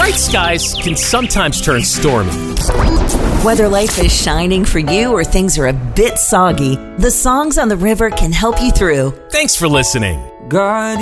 Bright skies can sometimes turn stormy. Whether life is shining for you or things are a bit soggy, the songs on the river can help you through. Thanks for listening. God